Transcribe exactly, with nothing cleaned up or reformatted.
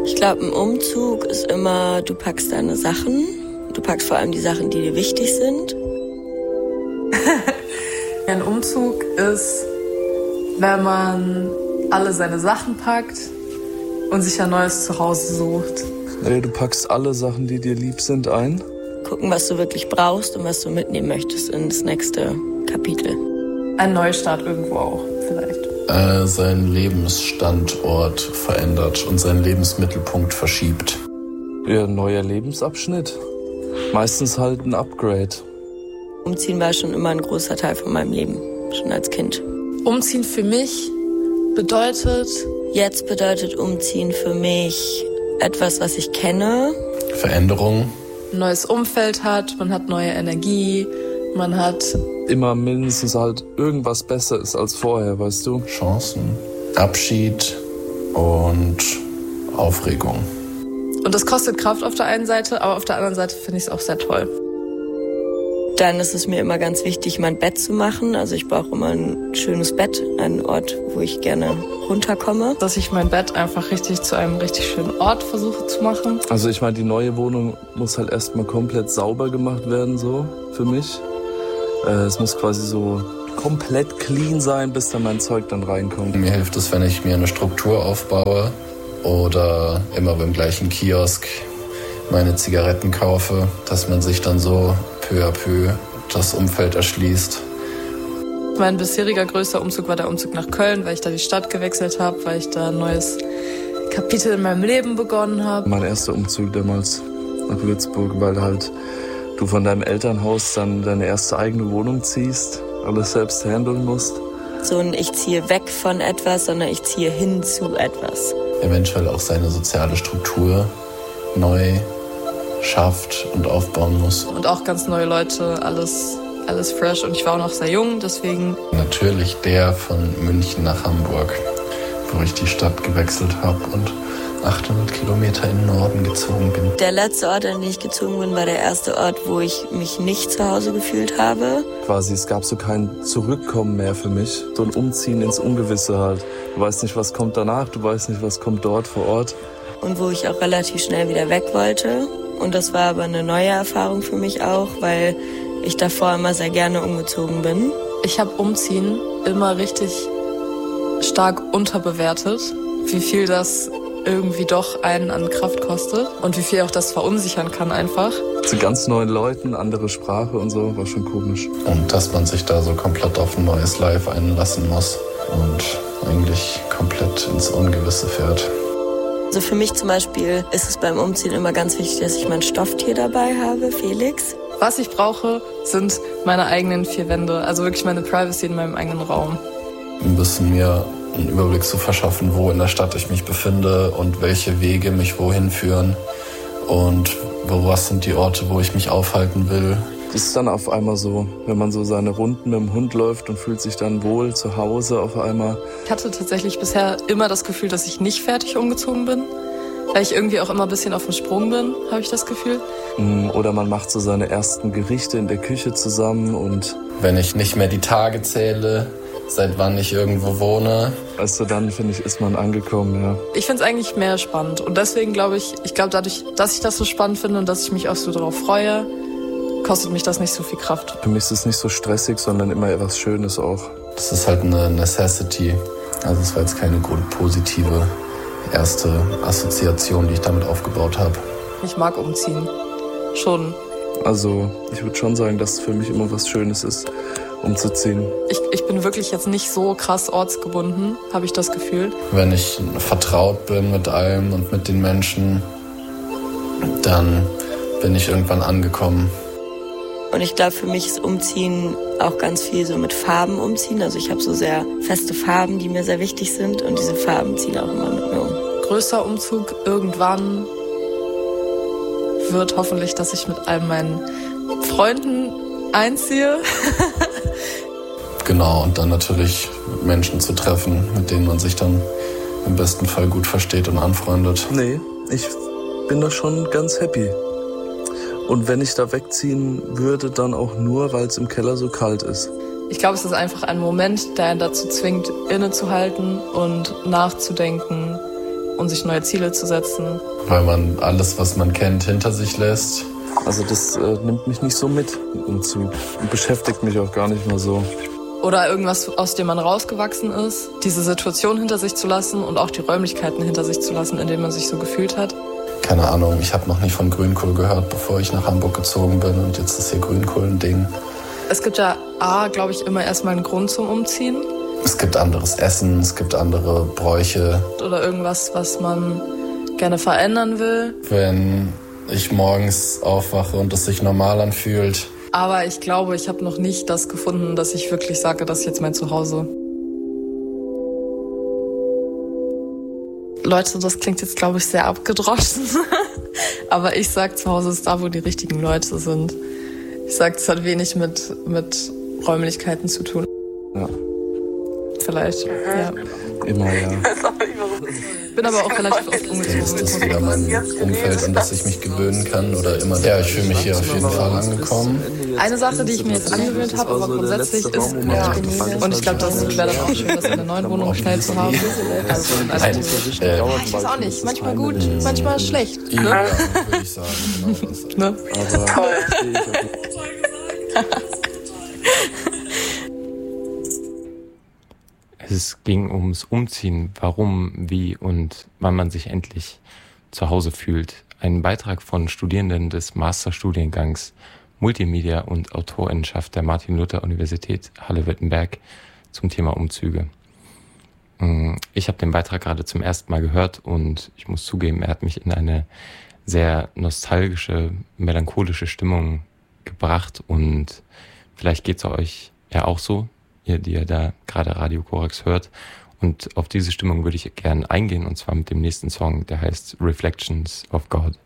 Ich glaube, ein Umzug ist immer, du packst deine Sachen. Du packst vor allem die Sachen, die dir wichtig sind. Ein Umzug ist, wenn man alle seine Sachen packt und sich ein neues Zuhause sucht. Nee, du packst alle Sachen, die dir lieb sind, ein. Gucken, was du wirklich brauchst und was du mitnehmen möchtest in das nächste Kapitel. Ein Neustart irgendwo auch, vielleicht. Äh, seinen Lebensstandort verändert und seinen Lebensmittelpunkt verschiebt. Ja, ein neuer Lebensabschnitt. Meistens halt ein Upgrade. Umziehen war schon immer ein großer Teil von meinem Leben, schon als Kind. Umziehen für mich bedeutet... Jetzt bedeutet Umziehen für mich etwas, was ich kenne. Veränderung. Ein neues Umfeld hat, man hat neue Energie, man hat... Immer mindestens halt irgendwas besser ist als vorher, weißt du? Chancen, Abschied und Aufregung. Und das kostet Kraft auf der einen Seite, aber auf der anderen Seite finde ich es auch sehr toll. Dann ist es mir immer ganz wichtig, mein Bett zu machen. Also ich brauche immer ein schönes Bett, einen Ort, wo ich gerne runterkomme. Dass ich mein Bett einfach richtig zu einem richtig schönen Ort versuche zu machen. Also ich meine, die neue Wohnung muss halt erstmal komplett sauber gemacht werden, so für mich. Äh, es muss quasi so komplett clean sein, bis dann mein Zeug dann reinkommt. Mir hilft es, wenn ich mir eine Struktur aufbaue oder immer beim gleichen Kiosk meine Zigaretten kaufe, dass man sich dann so peu à peu das Umfeld erschließt. Mein bisheriger größter Umzug war der Umzug nach Köln, weil ich da die Stadt gewechselt habe, weil ich da ein neues Kapitel in meinem Leben begonnen habe. Mein erster Umzug damals nach Würzburg, weil halt du von deinem Elternhaus dann deine erste eigene Wohnung ziehst, alles selbst handeln musst. So ein ich ziehe weg von etwas, sondern ich ziehe hin zu etwas. Eventuell auch seine soziale Struktur neu schafft und aufbauen muss. Und auch ganz neue Leute, alles, alles fresh. Und ich war auch noch sehr jung, deswegen... Natürlich der von München nach Hamburg, wo ich die Stadt gewechselt habe und achthundert Kilometer in den Norden gezogen bin. Der letzte Ort, an den ich gezogen bin, war der erste Ort, wo ich mich nicht zu Hause gefühlt habe. Quasi, es gab so kein Zurückkommen mehr für mich. So ein Umziehen ins Ungewisse halt. Du weißt nicht, was kommt danach, du weißt nicht, was kommt dort vor Ort. Und wo ich auch relativ schnell wieder weg wollte. Und das war aber eine neue Erfahrung für mich auch, weil ich davor immer sehr gerne umgezogen bin. Ich habe Umziehen immer richtig stark unterbewertet, wie viel das irgendwie doch einen an Kraft kostet und wie viel auch das verunsichern kann einfach. Zu ganz neuen Leuten, andere Sprache und so, war schon komisch. Und dass man sich da so komplett auf ein neues Life einlassen muss und eigentlich komplett ins Ungewisse fährt. Also für mich zum Beispiel ist es beim Umziehen immer ganz wichtig, dass ich mein Stofftier dabei habe, Felix. Was ich brauche, sind meine eigenen vier Wände, also wirklich meine Privacy in meinem eigenen Raum. Ein bisschen mir einen Überblick zu verschaffen, wo in der Stadt ich mich befinde und welche Wege mich wohin führen und wo was sind die Orte, wo ich mich aufhalten will. Das ist dann auf einmal so, wenn man so seine Runden mit dem Hund läuft und fühlt sich dann wohl zu Hause auf einmal. Ich hatte tatsächlich bisher immer das Gefühl, dass ich nicht fertig umgezogen bin, weil ich irgendwie auch immer ein bisschen auf dem Sprung bin, habe ich das Gefühl. Oder man macht so seine ersten Gerichte in der Küche zusammen und... Wenn ich nicht mehr die Tage zähle, seit wann ich irgendwo wohne. Weißt du, dann finde ich, ist man angekommen, ja. Ich finde es eigentlich mehr spannend und deswegen glaube ich, ich glaube dadurch, dass ich das so spannend finde und dass ich mich auch so darauf freue, kostet mich das nicht so viel Kraft. Für mich ist es nicht so stressig, sondern immer etwas Schönes auch. Das ist halt eine Necessity. Also es war jetzt keine gute, positive erste Assoziation, die ich damit aufgebaut habe. Ich mag umziehen. Schon. Also ich würde schon sagen, dass es für mich immer was Schönes ist, umzuziehen. Ich, ich bin wirklich jetzt nicht so krass ortsgebunden, habe ich das Gefühl. Wenn ich vertraut bin mit allem und mit den Menschen, dann bin ich irgendwann angekommen. Und ich glaube, für mich ist Umziehen auch ganz viel so mit Farben umziehen. Also ich habe so sehr feste Farben, die mir sehr wichtig sind. Und diese Farben ziehen auch immer mit mir um. Größter Umzug irgendwann wird hoffentlich, dass ich mit all meinen Freunden einziehe. Genau, und dann natürlich Menschen zu treffen, mit denen man sich dann im besten Fall gut versteht und anfreundet. Nee, ich bin da schon ganz happy. Und wenn ich da wegziehen würde, dann auch nur, weil es im Keller so kalt ist. Ich glaube, es ist einfach ein Moment, der einen dazu zwingt, innezuhalten und nachzudenken, und sich neue Ziele zu setzen. Weil man alles, was man kennt, hinter sich lässt. Also das äh, nimmt mich nicht so mit und beschäftigt mich auch gar nicht mehr so. Oder irgendwas, aus dem man rausgewachsen ist, diese Situation hinter sich zu lassen und auch die Räumlichkeiten hinter sich zu lassen, in denen man sich so gefühlt hat. Keine Ahnung, ich habe noch nicht von Grünkohl gehört, bevor ich nach Hamburg gezogen bin und jetzt ist hier Grünkohl ein Ding. Es gibt ja A, glaube ich, immer erstmal einen Grund zum Umziehen. Es gibt anderes Essen, es gibt andere Bräuche. Oder irgendwas, was man gerne verändern will. Wenn ich morgens aufwache und es sich normal anfühlt. Aber ich glaube, ich habe noch nicht das gefunden, dass ich wirklich sage, das ist jetzt mein Zuhause. Leute, das klingt jetzt, glaube ich, sehr abgedroschen. Aber ich sag, zu Hause ist da, wo die richtigen Leute sind. Ich sag, es hat wenig mit, mit Räumlichkeiten zu tun. Ja. Vielleicht, ja. Immer, ja. Ich bin aber auch relativ oft umgezogen. Ist das wieder mein Umfeld, an das ich mich gewöhnen kann oder immer? Ja, ich fühle mich hier auf jeden Fall angekommen. Eine Sache, die ich mir jetzt angewöhnt habe, aber grundsätzlich ist, ja, und ich glaube, das wäre dann auch schön, das in der neuen Wohnung schnell zu haben. Also, also Nein, äh, ja, ich weiß auch nicht. Manchmal gut, manchmal schlecht. Ja, Ne? würde ich sagen. Genau das. Ne? Es ging ums Umziehen, warum, wie und wann man sich endlich zu Hause fühlt. Ein Beitrag von Studierenden des Masterstudiengangs Multimedia und Autorinnenschaft der Martin-Luther-Universität Halle-Wittenberg zum Thema Umzüge. Ich habe den Beitrag gerade zum ersten Mal gehört und ich muss zugeben, er hat mich in eine sehr nostalgische, melancholische Stimmung gebracht und vielleicht geht es euch ja auch so, ihr, die ihr da gerade Radio Korax hört. Und auf diese Stimmung würde ich gerne eingehen, und zwar mit dem nächsten Song, der heißt Reflections of God.